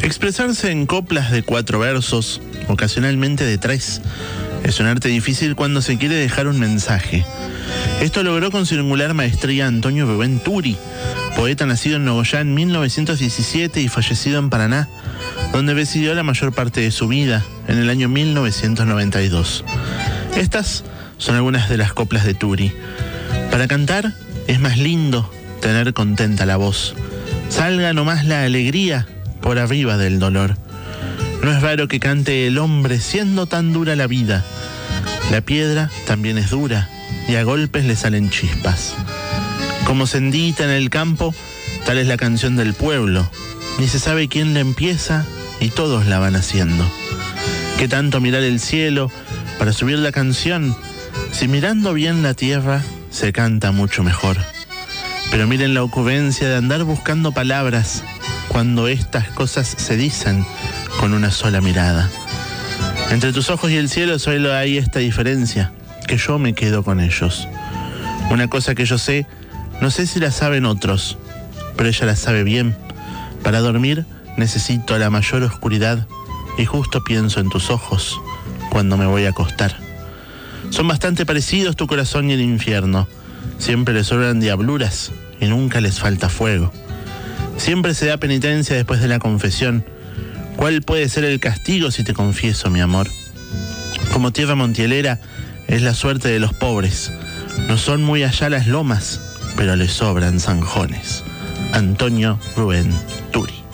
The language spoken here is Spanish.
Expresarse en coplas de 4 versos, ocasionalmente de 3, es un arte difícil cuando se quiere dejar un mensaje. Esto logró con singular maestría Antonio Rubén Turi, poeta nacido en Nogoyá en 1917 y fallecido en Paraná, donde residió la mayor parte de su vida, en el año 1992. Estas son algunas de las coplas de Turi. Para cantar es más lindo tener contenta la voz. Salga nomás la alegría por arriba del dolor. No es raro que cante el hombre siendo tan dura la vida. La piedra también es dura y a golpes le salen chispas. Como sendita en el campo, tal es la canción del pueblo. Ni se sabe quién la empieza y todos la van haciendo. ¿Qué tanto mirar el cielo para subir la canción? Si mirando bien la tierra se canta mucho mejor. Pero miren la ocurrencia de andar buscando palabras cuando estas cosas se dicen con una sola mirada. Entre tus ojos y el cielo solo hay esta diferencia, que yo me quedo con ellos. Una cosa que yo sé, no sé si la saben otros, pero ella la sabe bien. Para dormir necesito la mayor oscuridad y justo pienso en tus ojos cuando me voy a acostar. Son bastante parecidos tu corazón y el infierno. Siempre les sobran diabluras y nunca les falta fuego. Siempre se da penitencia después de la confesión. ¿Cuál puede ser el castigo si te confieso, mi amor? Como tierra montielera es la suerte de los pobres. No son muy allá las lomas, pero les sobran zanjones. Antonio Rubén Turi.